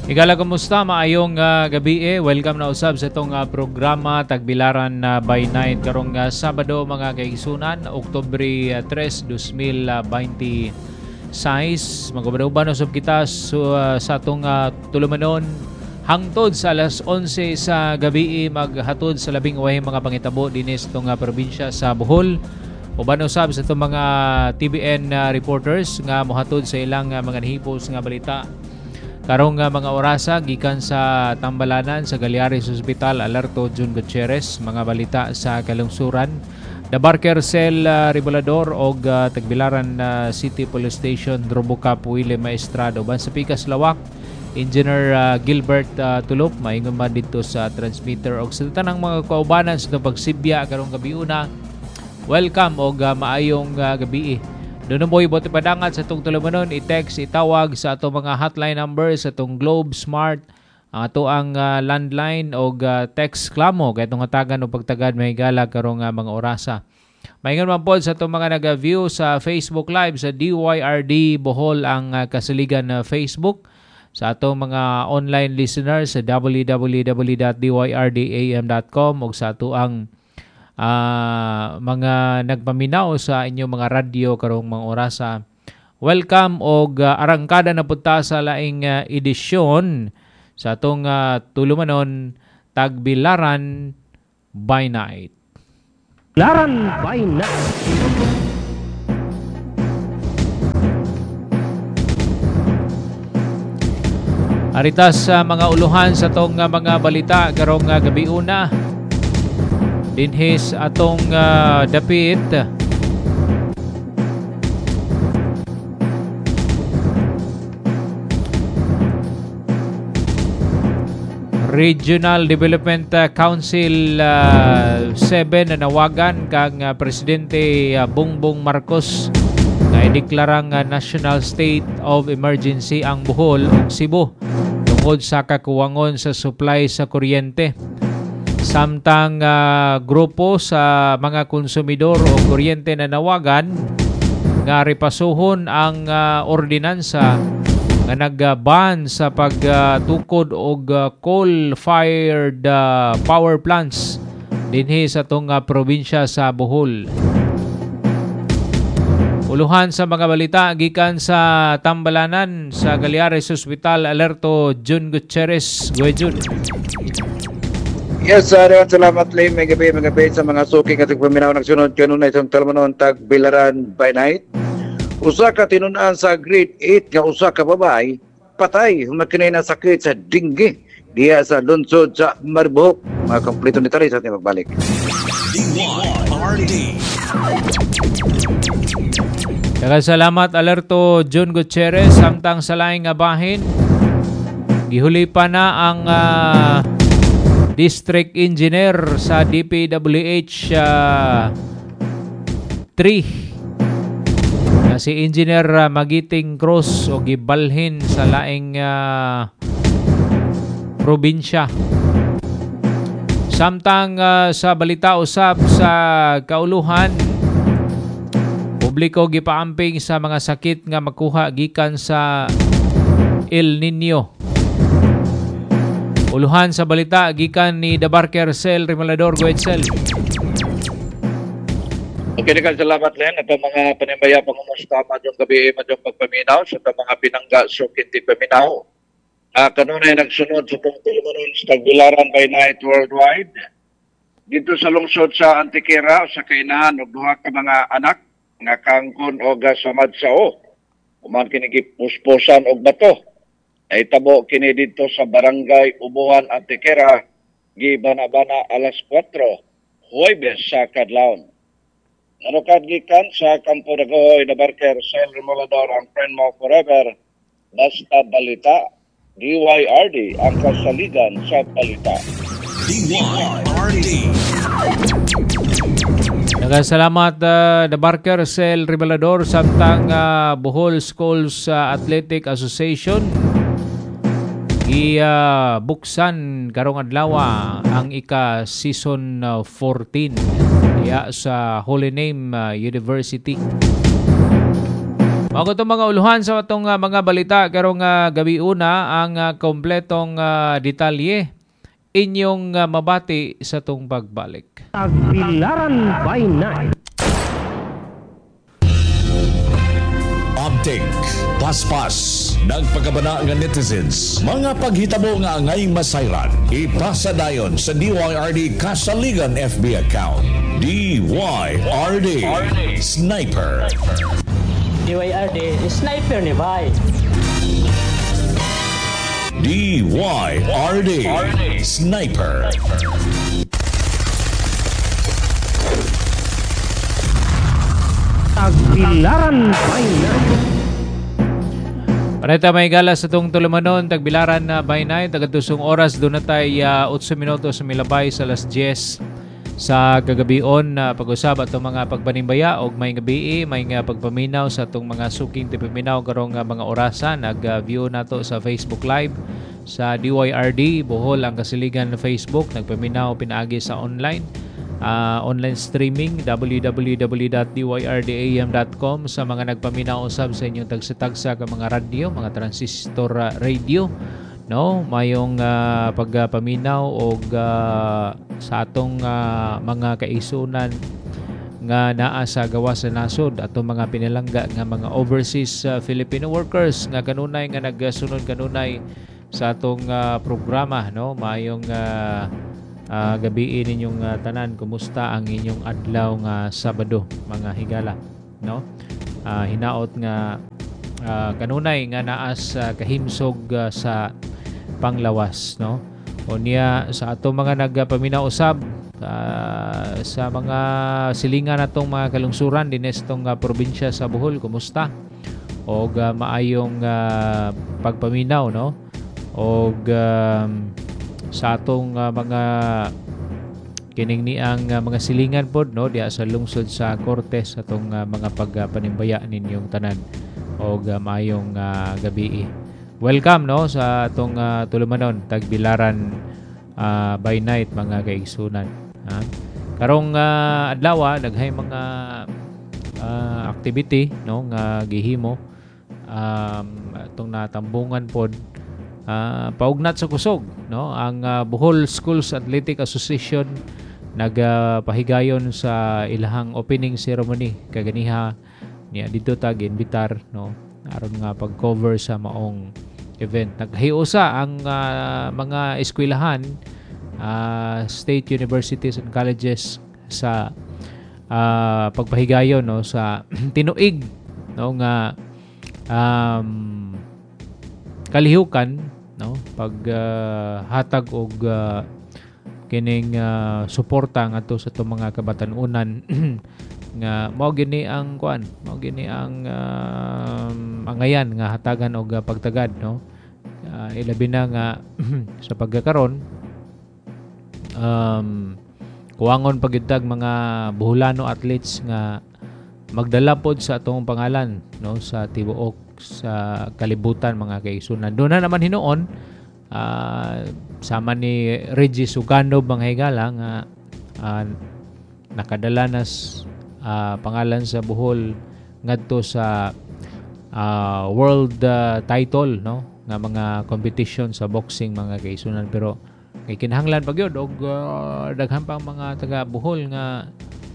Igala, kumusta? Maayong gabi Welcome na usab sa itong programa Tagbilaran by Night karong Sabado mga kaigsunan, Oktubre 3, 2026. Magubad-ubad usab kita sa itong tulumanon hangtod sa alas 11 sa gabi maghatod sa labing uwahing mga pangitabo dinis itong probinsya sa Bohol. Uban usab sa itong mga TBN reporters nga mohatod sa ilang mga nahipos nga balita karong mga orasa gikan sa Tambalanan sa Galiares Hospital. Alerto Jun Gutierrez, mga balita sa kalungsuran. The Barker Cell Ribolador og Tagbilaran City Police Station Droboca Puile Maestrado. Ban sa Pikas Lawak, Engineer Gilbert Tulop maingon man dito sa transmitter og sa tanang mga kaubanan sa pagsibya karong gabiuna. Welcome og maayong gabi. Doon mo ibote padangat sa itong tulumanon, i-text, itawag sa itong mga hotline numbers, sa itong Globe, Smart, ito ang landline o text klamo, kaya itong hatagan o pagtagad may gala karong mga orasa. Maingon man po sa itong mga nag-view sa Facebook Live sa DYRD Bohol ang kasaligan na Facebook. Sa itong mga online listeners sa www.dyrdam.com o sa ito ang mga nagpaminaw sa inyong mga radyo karong mga orasa. Welcome og arangkada na punta sa laing edisyon sa atong tulumanon Tagbilaran by Night. Tagbilaran by Night. Aritas sa mga uluhan sa atong mga balita karong gabiuna. Dinhis atong dapit Regional Development Council 7 na nawagan kang Presidente Bongbong Marcos na ideklarang National State of Emergency ang Bohol ug Cebu tungod sa kakuwangon sa supply sa kuryente. Samtang grupo sa mga konsumidor o kuryente na nawagan nga repasuhon ang ordinansa nga nag-ban sa pagtukod og coal-fired power plants dinhi sa itong probinsya sa Bohol. Uluhan sa mga balita gikan sa Tambalanan sa Galiares Hospital. Alerto Jun Gutierrez. Go Jun. Yes, salamat Lim. May gabi sa mga suking at paminaw nagsunod kanunay sa tulumanon Tagbilaran by Night. Usa ka tinunan sa grade 8 nga usa ka babay patay humakinay na sakit sa dengue diya sa lungsod sa Maribok. Mga kompleto detalye sa ating magbalik. Salamat Alerto John Gutierrez. Samtang sa laing nga bahin gihuli pa na ang District Engineer sa DPWH 3 si Engineer Magiting Cruz o gibalhin sa laing probinsya. Samtang sa balita usab sa kauluhan, publiko gipaamping sa mga sakit nga makuha gikan sa El Nino. Uluhan sa balita gikan ni The Barker Cell Rimalador. Go Cell. Okay, salamat Len. Ito mga panimaya pangumusta madyong gabi madyong pagpaminaw sa mga pinangga so kinti paminaw. Kanunay nagsunod sa itong tulumanon sa Tagbilaran by Night worldwide. Dito sa lungsod sa Antiquera sa kainahan og duha ka mga anak nga kangkon o gasamad sao. Kuman kinigipuspusan og bato. Ay tabo kini dito sa Barangay Ubuhan, Antiquera, gibana-bana alas 4, Huwebes sa kadlawon. Nanukad gikan sa Campo Dagohoy, The Barker Cell Rimalador, ang friend mo forever, basta balita, DYRD, ang kasaligan sa balita. DYRD. Salamat The Barker Cell Rimalador. Samtang Bohol Schools Athletic Association buksan karong adlaw ang ika-season 14 diya sa Holy Name University. Mga itong mga uluhan sa itong mga balita karong gabi una ang kompletong detalye inyong mabati sa itong pagbalik. Tagbilaran by Night. Update, paspas, nagpagabana nga netizens, mga paghitabo nga angay masayran, ipasa dayon sa DYRD Kasaligan FB account. DYRD Sniper. DYRD Sniper ni Bay. DYRD Sniper. Tagbilaran by Night. Panayta may gala sa itong tulumanon, tagbilaran na by night, tagatusong oras, doon na tayo 8 minutos sa milabay sa alas 10 sa kagabion na pag-usab atong mga pagpanimbaya og may gabi, may nga pagpaminaw sa itong mga suking tipaminaw karong mga orasan. Nag-view nato sa Facebook Live sa DYRD, Bohol ang kasiligan na Facebook, nagpaminaw pinaagi sa online. Online streaming www.dyrdaam.com sa mga nagpaminaw usab sa inyong tagsa-tagsa ka mga radio, mga transistor radio, no, mayong pagpaminaw og sa atong mga kaisunan nga naa sa gawas sa nasod atong mga pinalangga nga mga overseas Filipino workers nga kanunay nga nagsunod kanunay sa atong programa, no, mayong gabi ninyong tanan. Kumusta ang inyong adlaw nga Sabado mga higala, no? Hinaot nga kanunay nga naas kahimsog sa panglawas, no? O niya sa atong mga nagpaminaw usab sa mga silingan natong mga kalungsuran dinhes tong probinsya sa Bohol, kumusta? Og maayong pagpaminaw, no? Og sa atong mga kining niang mga silingan pod, no, diya sa lungsod sa Cortes atong mga pagpanimbaya ninyong tanan og maayong gabi. Welcome, no, sa atong tulumanon tagbilaran by night mga kaigsunan. Karong adlaw daghay mga activity, no, nga gihimo atong natambungan pod. Paugnat sa kusog, no, ang Bohol Schools Athletic Association nagpahigayon sa ilahang opening ceremony kaganiha niya dito tag invitar, no, aron nga pag-cover sa maong event. Naghiusa ang mga eskwelahan, state universities and colleges sa pagpahigayon, no, sa tinuig, no, nga kalihukan, no, pag hatag og kining suporta ngadto sa itong mga kabatanunan nga mao gini ang kuan, mao gini ang angayan nga hatagan og pagtagad, no. Ilabi na nga sa pagkakaron kuwangon pagyutag mga Boholano athletes nga magdala pod sa atong pangalan, no, sa tibuok sa kalibutan mga kaigsunan. Doon na naman hinuon sama ni Reggie Sugano mga higala nga nakadala nas pangalan sa Bohol ngadto sa world title, no, nga mga competition sa boxing mga kaigsunan. Pero kay kinahanglan pa gyud og daghan pang mga taga Bohol nga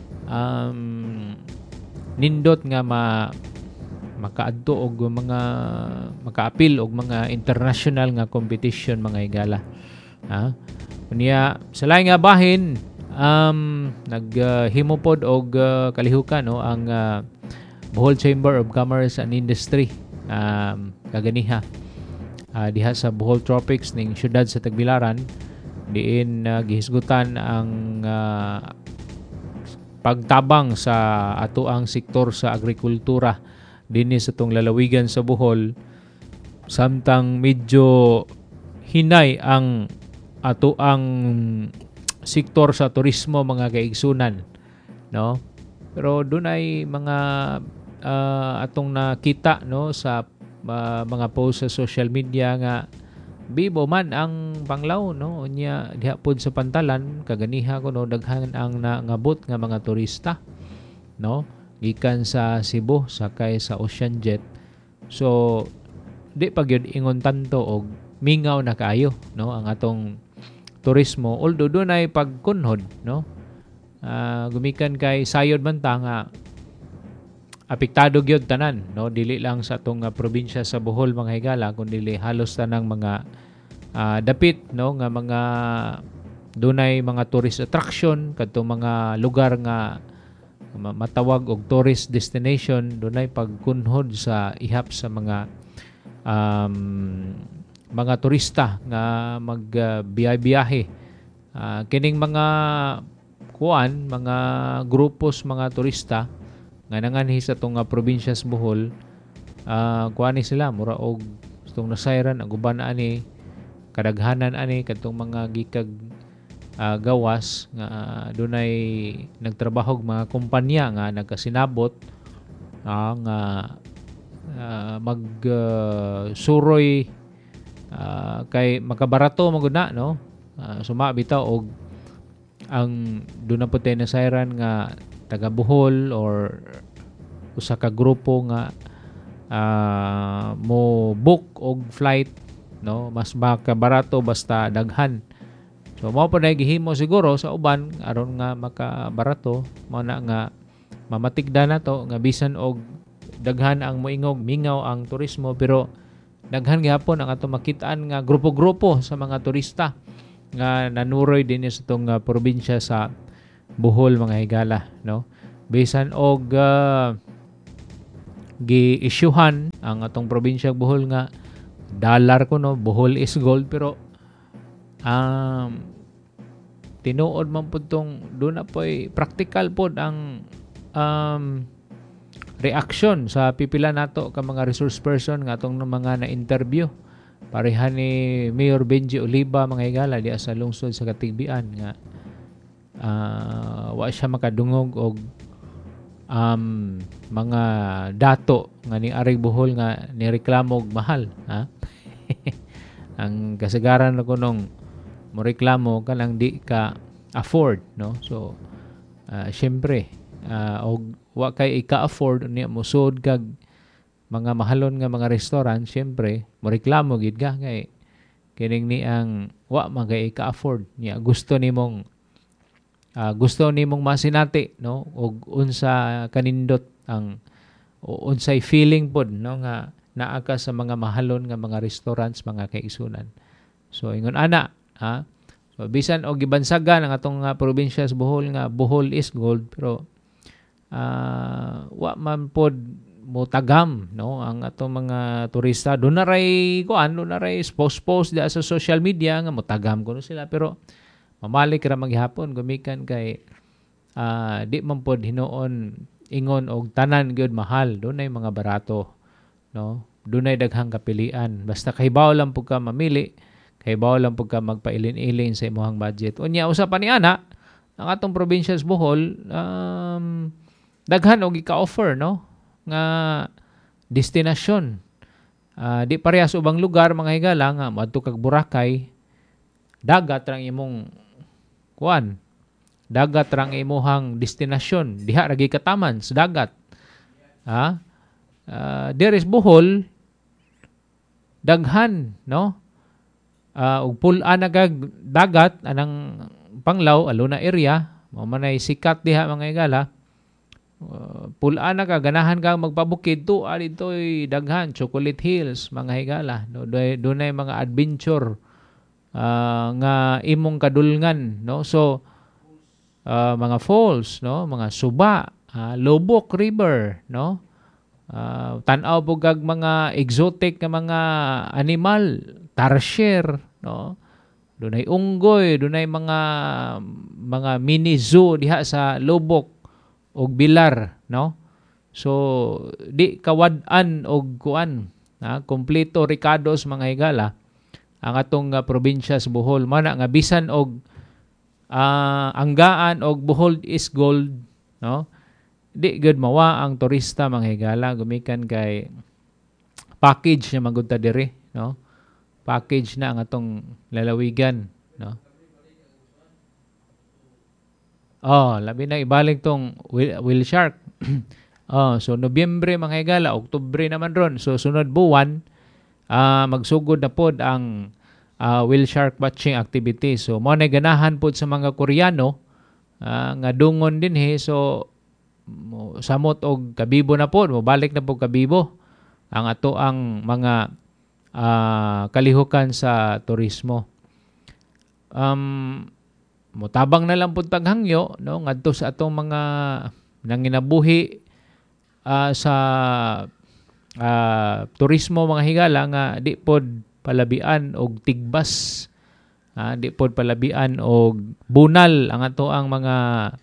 nindot nga makaadto og mga makaapil og mga international nga competition mga higala. Unya sa lain nga bahin naghimo pod og kalihukan, no, ang Bohol Chamber of Commerce and Industry kaganiha diha sa Bohol Tropics ning syudad sa Tagbilaran diin gihisgutan ang pagtabang sa atoang sektor sa agrikultura dinhi sa tong lalawigan sa Bohol, samtang medyo hinay ang atoang sektor sa turismo mga kaigsunan, no. Pero dunay mga atong nakita, no, sa mga post sa social media nga bibo man ang Panglaw, no, unya diha pod sa Pantalan kaganiha ko, no, daghan ang nangabot nga mga turista, no. gikan sa Cebu sakay sa Ocean Jet. So di pa gyud ingon tanto og mingaw na kaayo, no, ang atong turismo, although dunay pagkunhod, no. Gumikan kay sayod man ta nga apektado gyud tanan, no, dili lang sa atong probinsya sa Bohol mga higala kundi halos tanang mga dapit, no, nga mga dunay mga tourist attraction kadtong mga lugar nga matawag og tourist destination, dunay pagkunhod sa ihap sa mga turista nga magbiyahe. Kining mga mga grupos mga turista nga nanganhi sa itong probinsya sa Bohol, kuan ni sila mura og itong nasayran ang uban ani kadaghanan ani kadtong mga gikag gawas nga dunay nagtrabaho mga kumpanya nga nagkasinabot nga suroy kay makabarato maguna, no. Suma bitaw og ang doon na po tayo nasayran nga taga Bohol or usa ka grupo nga mo book og flight, no, mas makabarato basta daghan. So mao pa na gihimo siguro sa uban aron nga makabarato, mao na nga mamatigda na to nga bisan og daghan ang moingog mingaw ang turismo, pero daghan gyapon ang ato makitaan nga grupo-grupo sa mga turista nga nanuroy din sa itong probinsya sa Bohol mga higala, no. Bisan og gi-issuehan ang atong probinsya Bohol nga dollar ko, no, Bohol is gold, pero tinuod man pud tong doon na po'y practical pod ang reaction sa pipila nato ka mga resource person nga atong mga na-interview. Pareha ni Mayor Benji Oliva mga higala di sa lungsod sa Katigbian nga wa siya makadungog og mga dato nga ni Arig Bohol nga nireklamo og mahal, ha. Ang kasagaran ko nung moreklamo ka lang di ka afford, no. So syempre og wa kay ika-afford niya musod kag mga mahalon nga mga restaurant, syempre moreklamo gid ka kay kining ni ang wa magay ika-afford niya. Gusto nimong masinati, no, og unsa kanindot ang unsay feeling pod, no, nga naa ka sa mga mahalon nga mga restaurants mga kaigsunan. So ingon ana, ha. So bisan og gibansagan ang atong probinsya sa Bohol nga Bohol is gold, pero wa man pod mo tagam, no, ang atong mga turista. Doon na ray post da sa social media nga mo tagam kuno sila, pero mamalik ra maghapon gumikan kay di man pod hinuon ingon og tanan gyud mahal. Doon ay mga barato, no. Doon ay daghang kapilian. Basta kahibaw lang pud ka mamili, kahibaw lang pud ka magpailin-ilin sa imong budget. Unya usa pa ni ana ang atong probinsya sa Bohol, daghan og ika-offer, no, nga destinasyon. Di parehas ubang lugar mga higala nga moadto kag Boracay, dagat rang imong kuan, dagat rang imuhang destinasyon, diha ra gyud kataman sa dagat, ha. There is Bohol daghan, no, ug pul-an na kag dagat anang Panglao Alona area, mao man ay sikat diha mga higala. Pulaan na ka, ganahan ka magpabukid to, dito'y daghan, Chocolate Hills, mga higala. No? Doon ay mga adventure nga imong kadulngan, no? So, mga falls, no? Mga suba, Lobok River, no? Tanaw po kag mga exotic na mga animal, tarsier, no? Doon ay unggoy, doon ay mga mini zoo diha sa Lobok og Bilar, no. So di kawad-an og kuan, kompleto Ricardos mga higala ang atong probinsya sa Bohol. Mana nga bisan og anggaan og Bohol is gold, no, di gud mawa ang turista mga higala gumikan kay package na magudta diri, no. Package na ang atong lalawigan, no. Labi na ibalik tong whale shark. So Nobyembre mga higala, Oktubre naman ron. So sunod buwan, magsugod na pod ang whale shark watching activity. So mo na ganahan pod sa mga Koreano nga dungon din so samot og kabibo na pod, mobalik na pod kabibo ang ato ang mga kalihukan sa turismo. Mutabang na lang pod taghangyo no ngadto sa atong mga nanginabuhi sa turismo mga higala nga di pod palabian og tigbas, di pod palabian og bunal ang ato ang mga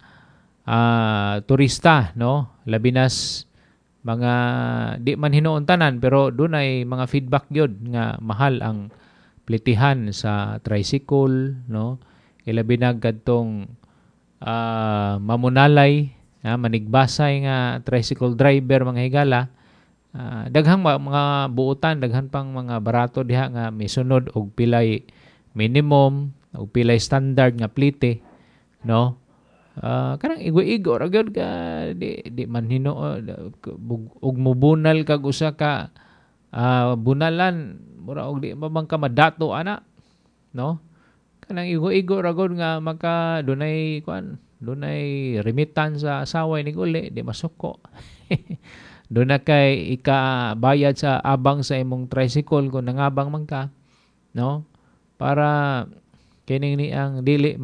turista no, labinas mga di man hinuon tanan pero dunay mga feedback gyud nga mahal ang plitihan sa tricycle no, ilabi na kadtong mamunalay, manigbasay nga tricycle driver mga higala. Daghang mga buutan, daghan pang mga barato diha nga misunod og pilay minimum og pilay standard nga plite no. Kanang igo-igo ra gyud ka di man hinuon og mubunal kag usa ka bunalan mura og di man ka madato ana no. Kanang igo-igo ra gyud nga maka dunay remittance sa asawa ni uli di masuko. Doon na kay ikabayad sa abang sa imong tricycle kung nangabang man ka no, para kining ni ang dili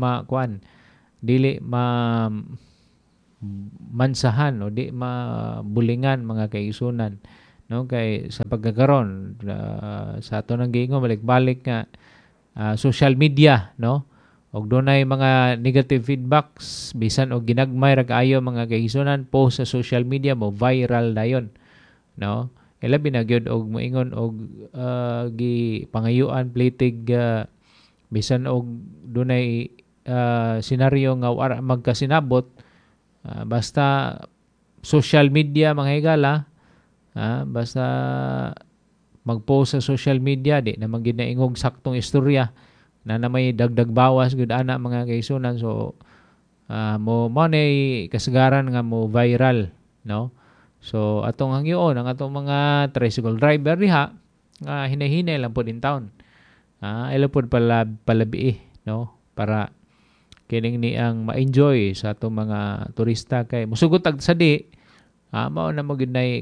mansahan o di mabulingan mga kaigsunan no, kay sa pagkakaron sa ato nang giingon balik-balik nga social media no, og dunay mga negative feedbacks bisan og ginagmay ra kaayo mga kaigsunan post sa social media mo viral dayon no. Ilabi na gyud og moingon og gipangayuan plitig bisan og dunay senaryo nga wala magkasinabot basta social media mga higala, basta mag-post sa social media di naman gid naingog saktong istorya na may dagdag bawas gud ana mga kaigsunan. So mo nay kasagaran nga mo viral no. So atong hangyoon ang atong mga tricycle driver diha nga hinahinay lang po din taon. Ila pod palabi no, para kining ni ang ma-enjoy sa atong mga turista kay musugot tag sadi mao na maginay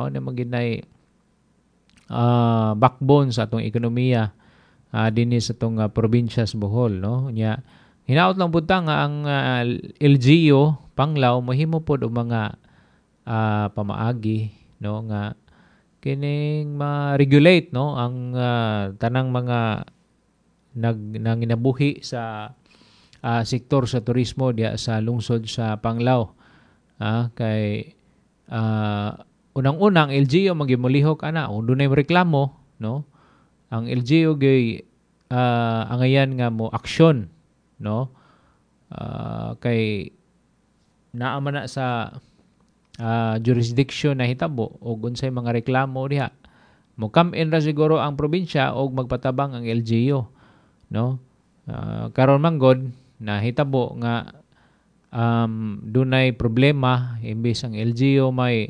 backbone sa atong ekonomiya dinhi sa itong probinsya sa Bohol no. Nya hinaot lang pud nga ang LGU Panglao mahimo pod og mga pamaagi no nga kining ma-regulate no ang tanang mga nanginabuhi sa sektor sa turismo diya sa lungsod sa Panglao. Kay unang-unang LGU magimulihok ana kung dunay reklamo no, ang LGU gay angayan nga mo aksyon no, kay naa man na sa jurisdiction na hitabo o unsay mga reklamo diha mo come in ra siguro ang probinsya og magpatabang ang LGU no. Karon man god na hitabo nga dunay problema imbis ang LGU may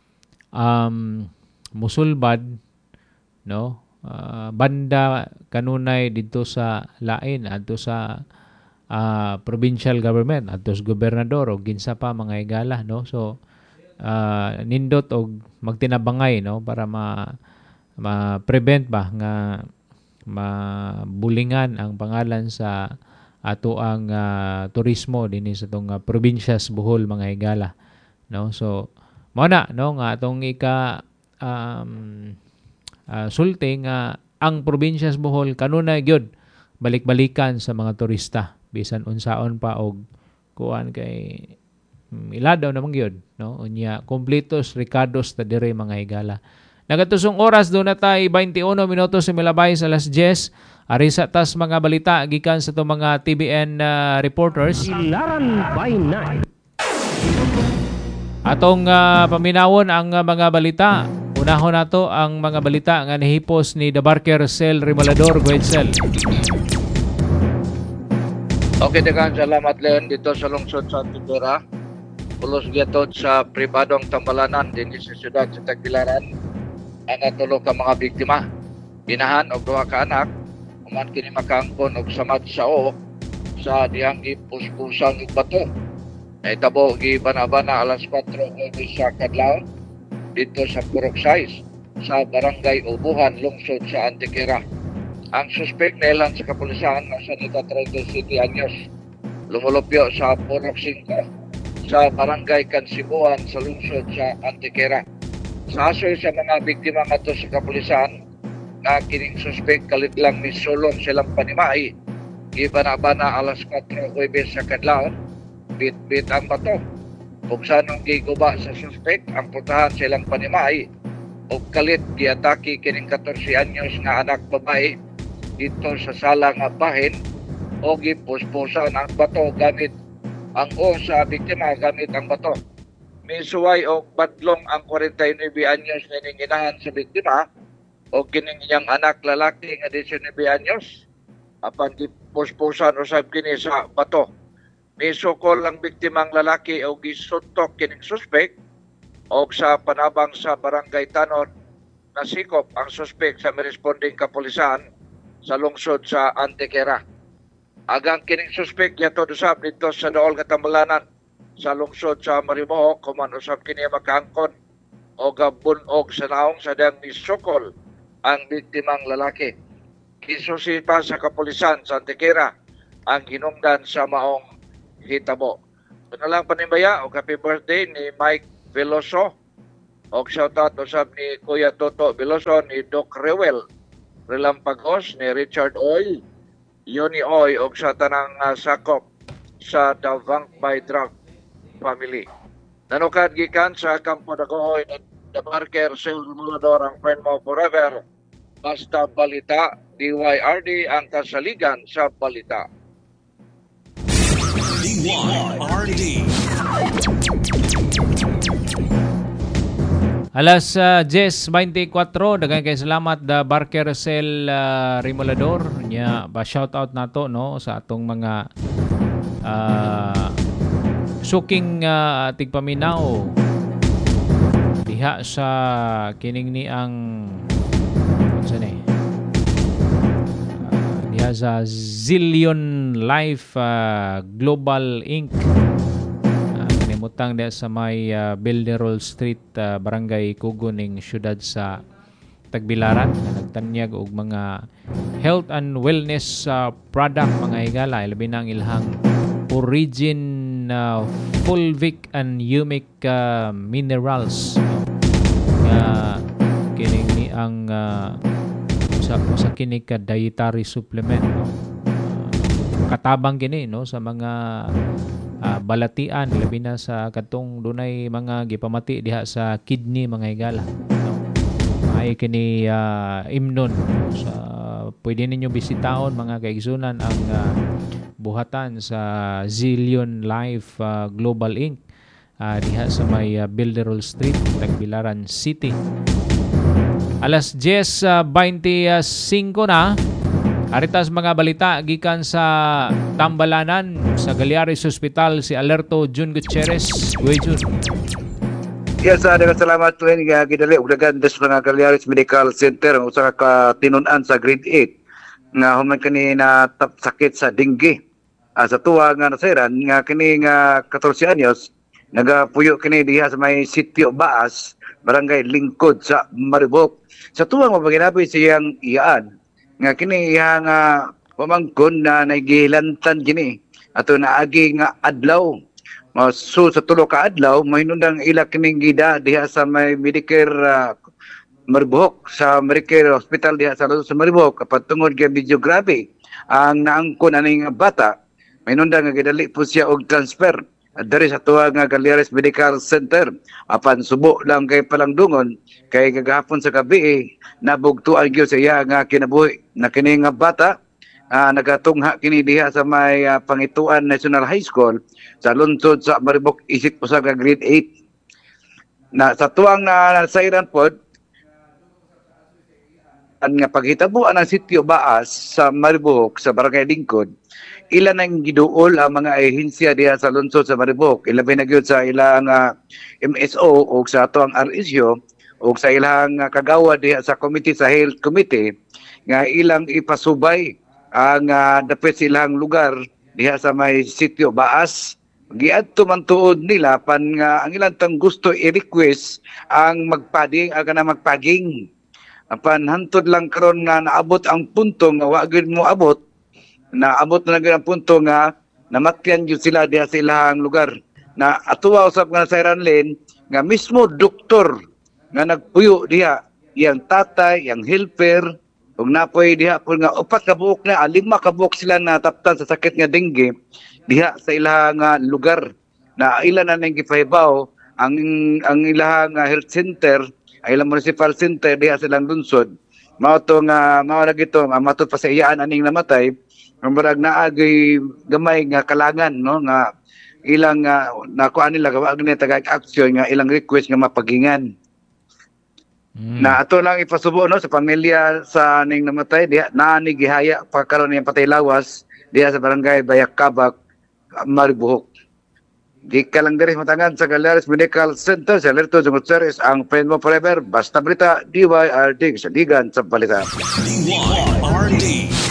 musulbad no, banda kanunay dito sa lain adto sa provincial government adto sa gobernador o ginsa pa mga higala no. So nindot og magtinabangay no para ma-prevent ba nga mabulingan ang pangalan sa ato ang turismo dinhi sa tong probinsya sa Bohol mga higala no. So mao na no nga atong sulti nga ang probinsya sa Bohol kanunay gyud balik-balikan sa mga turista bisan unsaon pa og kuan kay iladaw naman gyud no. Unya kompletos Ricardos ta dire mga higala. Nagatusong oras do na tay 21 minutos sa milabay sa alas 10. Ari sa tas mga balita gikan sa to mga TBN reporters. Ilaran by Night. Atong paminawon ang mga balita. Unahon nato ang mga balita nga nahipos ni The Barker Cell Remolador Guedsel. Okay, daghang salamat Len dito sa lungsod sa Tibera. pulos gyatod sa pribadong tambalanan dinhi sa siyudad sa Tagbilaran ang tulo ka mga biktima. Inahan og duha ka anak, human kini makaangkon og samad sa o sa dihang ipuspusan og bato. Nahitabo gibana-bana alas 4 sa kadlaw dito sa Purok 6 sa Barangay Ubuhan, lungsod sa Antequera. Ang suspect na ilan sa kapulisan nasa nita 37 anyos. Lumulupyo sa Purok 5 sa Barangay Kansibuan sa lungsod sa Antequera. Sa asoy sa mga biktima nga to sa kapulisan, na kining suspect kalit lang misulong silang panimai. Gibana-bana alas 4 sa kadlaw, bit-bit ang bato. Kung sanong giguba sa suspect, ang putahan silang panimai. O kalit giatake kining 14 anyos nga anak babae dito sa sala nga bahin o gipuspusan ang bato gamit ang o sa biktima gamit ang bato. Misuway o badlong ang 49 anyos na ninginahan sa biktima o kining iyang anak lalaki nga 19 anyos apan gipuspusan usab kini sa bato. Misukol ang biktimang lalaki o gisuntok kining suspect o sa panabang sa Barangay Tanod nasikop ang suspect sa responding kapulisan sa lungsod sa Antequera. Agang kining suspect yatod usab dito sa Dool nga Tambalanan sa lungsod sa Maribohok kuman usab kini makaangkon o gabunog sa naong sa dang misukol ang biktimang lalaki. Kisusi pa sa kapulisan sa Antequera ang hinungdan sa maong hitabo. Ito na lang panimbaya o happy birthday ni Mike Veloso o shoutout usab ni Kuya Toto Veloso, ni Doc Rewel Relampagos, ni Richard Oy, Yoni Oy o sa tanang sakop sa Davang by Drug family. Nanukad gikan sa Campo Dagohoy ni Damarker Silmulador ang friend mo forever. Basta balita, DYRD ang kasaligan sa balita. DYRD. Alas 10:24, daghang kay salamat da Barker Cell Remolador nya ba shout out nato no sa atong mga suking tigpaminaw diha sa kining ni ang diha sa Zillion Life Global Inc. Kanimutang diha sa may Bilderol Street, Barangay Kuguning, siyudad sa Tagbilaran, na nagtanyag og mga health and wellness product mga higala, labi na ang ilhang Origin fulvic and humic minerals kining ni ang sa kini ka dietary supplement no? Katabang kini no sa mga balatian labi na sa katong dunay mga gipamati diha sa kidney mga higala no? Ay kini imnon no? Sa pwede ninyo bisitahon mga kaigsunan ang buhatan sa Zillion Life Global Inc. Diha sa may Bilderol Street, Tagbilaran City. Alas 10:25 na. Aritas mga balita gikan sa Tambalanan sa Galiares Hospital si Alerto Jun Gutierrez. Jun. Yes, dengan salamat tuwin nga gidali og dagan des mga Galiares Medical Center ang usa ka tinun-an sa grade 8 nga human kani na sakit sa dengue. Sa tuwa nga nasairan nga kini nga 14 anyos nagapuyo kini diha sa may Sitio Baas, Barangay Lingkod sa Maribohok. Sa tuwa nga maginabi siyang iyaan nga kini iya nga pamangkon na nagilantan kini ato naagi nga adlaw. So sa tulo ka adlaw mahinundang ila kining gida diha sa may Medicare Maribohok, sa Medicare Hospital diha sa Maribohok kapag tungod kay videography ang naangkon aning bata mahinundang nga gidali po siya og transfer dari sa tuwa nga Galiares Medical Center. Apan subo lang kay Palangdungon kay gagahapon sa gabi nabugtuan gyud sa iya nga kinabuhi na kini nga bata nagatungha kini diha sa may Pangituan National High School sa lungsod sa Maribohok, isip po sa grade 8. Na sa tuwang nasairan pod nga paghitabuan ang sitio Baas sa Maribohok sa Barangay Lingkod, ilan ang giduol ang mga ahensya diha sa lungsod sa Maribohok. Ilabi na gyud sa ilang MSO o sa ato ang RSU o sa ilang kagawad diha sa committee sa Health Committee nga ilang ipasubay ang dapit silang lugar diha sa may sitio Baas. Giadto man tuod nila pan nga ang ilang tang gusto i-request ang magpading aga na magpaging. Apan hantod lang karon nga naabot ang punto nga wa gyud mo abot. Naabot na gyud ang punto nga namatyan gyud sila diha sa ilang lugar. Na atuwa usab nga sa Ranlen nga mismo doktor nga nagpuyo diha, iyang tatay, iyang helper, ug napoy diha po nga 4 ka buok na, 5 ka buok sila nataptan sa sakit nga dengue diha sa ilang lugar. Na ilan na nang gipahibaw ang ilang health center, ang ilang municipal center diha sa ilang lungsod. Mao to nga mao na gito nga matud pa sa iyaan aning namatay, murag naagay gamay nga kalangan no nga ilang nakuha nila gawa ni tagag action nga ilang request nga mapagingan. Na ato lang ipasubo no sa pamilya sa ning namatay diha naani gihaya pagkaron niyang patay lawas diha sa barangay Bayakabak, Maribohok. Di ka lang diri matangan sa Galeares Medical Center sa Lerto Gutierrez ang friend mo forever basta balita DYRD sa Ligan sa balita. DYRD.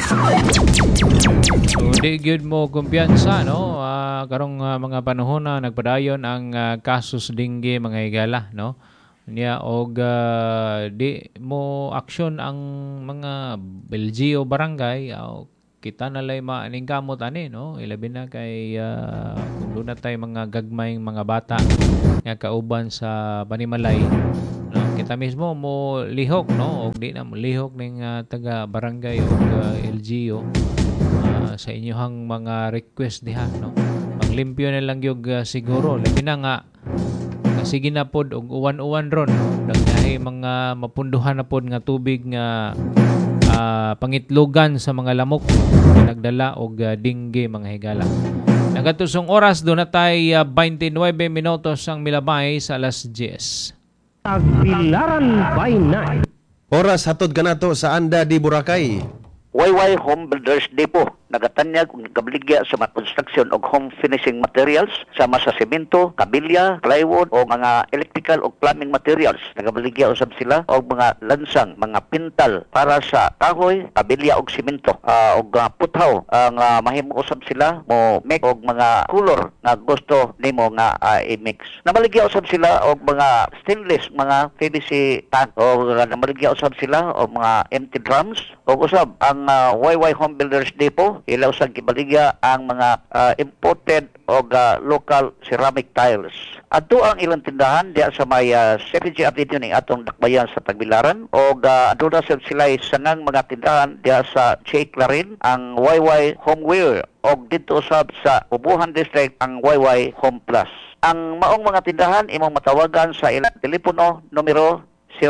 So, di gyud mo kumpiyansa no karong mga panahon na nagpadayon ang kasus dengue mga higala no. Niya og di mo aksyon ang mga LGU barangay kita nalay maaning kamot ani no ilabi na kay kung doon na tayo mga gagmayng mga bata nga kauban sa Banimalay no kita mismo mo lihok no og di na mo lihok ning taga barangay og LGU sa inyohang mga request diha no paglimpyo na lang yung siguro labi na nga sige na pod og uwan-uwan ron no daghay mga mapunduhan na pod nga tubig nga pangitlogan sa mga lamok nga nagdala og dengue mga higala. Nagatusong oras do na tay 29 minutos ang milabay sa alas 10. Tagbilaran by night. Oras hatod kanato sa Anda di Boracay. YY Home Builders Depot nagatanyag ug nagabligya sa mga construction og home finishing materials sama sa semento, kabilya, plywood o mga electrical o plumbing materials. Nagabligya usab sila og mga lansang, mga pintal para sa kahoy, kabilya og semento og puthaw nga mahimo usab sila mo make og mga color nga gusto nimo nga i-mix. Namaligya usab sila og mga stainless, mga PVC tank o namaligya usab sila og mga empty drums og usab ang YY Home Builders Depot ilaw sa gibaligya ang mga imported o local ceramic tiles. Ato ang ilang tindahan diya sa may CPG Avenue ning atong dakbayan sa Tagbilaran o aduna sila sangang mga tindahan diya sa J. Clarin ang YY Homeware o dito sa Ubuhan District ang YY Home Plus. Ang maong mga tindahan imong matawagan sa ilang telepono numero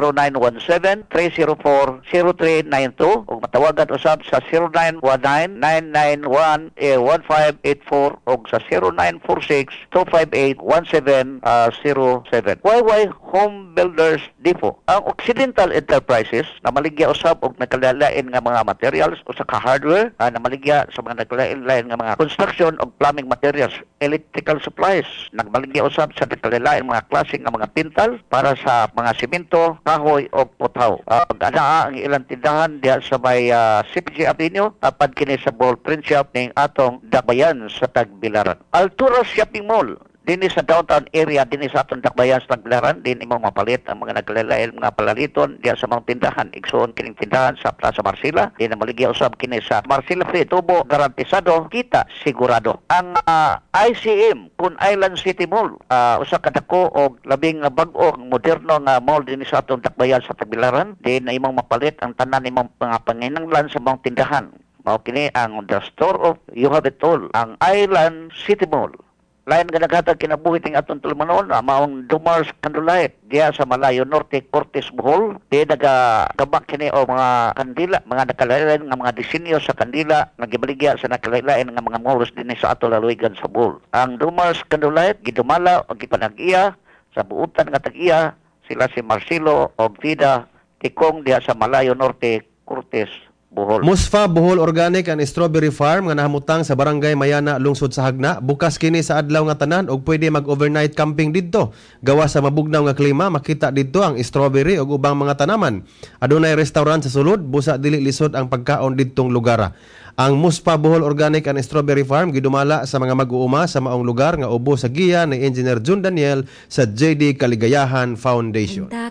0917-304-0392 o matawagan usab sa 0919-991-1584 o sa 0946-258-1707. YY Home Builders Depot. Ang Occidental Enterprises na maligya usab og nagkalalain nga mga materials o sa hardware na maligya sa mga nagkalalain nga mga construction o plumbing materials, electrical supplies. Nagmaligya usab sa nagkalalain mga klase nga mga pintal para sa mga simento, kahoy o puthaw. Anaa ang ilang tindahan diya sa may CPG Avenue tapad kini sa ball print shop ning atong dakbayan sa Tagbilaran. Altura Shopping Mall dinhi sa downtown area dinhi sa atong dakbayan sa Tagbilaran din imong mapalit ang mga naglalait mga palaliton diya sa mga tindahan igsoon kining tindahan sa Plaza Marcela din na maligya usab kini sa Marcela Free tubo garantisado kita sigurado. Ang ICM Kun Island City Mall usa ka dako og labing bag-o moderno nga mall dinhi sa atong dakbayan sa Tagbilaran din na imong mapalit ang tanan imong mga panginahanglan sa mga tindahan. Mao kini ang the store of you have it all ang Island City Mall. Lain nga naghatag kinabuhi ting atong tulumanon maong Dumars Candlelight diya sa Malayo Norte, Cortes, Bohol. Di nagagabak kini o mga kandila, mga nakalain nga mga disenyo sa kandila nagibaligya sa nakalain nga mga malls dinhi sa ato laluigan sa Bohol. Ang Dumars Candlelight gidumala o gipanag-iya sa buutan nga tag-iya sila si Marcelo o Vida Tikong diya sa Malayo Norte, Cortez, Bohol. Musfa Bohol Organic and Strawberry Farm nga nahamutang sa Barangay Mayana, lungsod sa Hagna. Bukas kini sa adlaw nga tanan og pwede mag-overnight camping didto. Gawa sa mabugnaw nga klima, makita didto ang strawberry ug ubang mga tanaman. Adunay restaurant sa sulod, busa dili lisod ang pagkaon didtong lugar. Ang Muspa Bohol Organic and Strawberry Farm gidumala sa mga mag-uuma sa maong lugar nga ubo sa giya ni Engineer Jun Daniel sa JD Kaligayahan Foundation.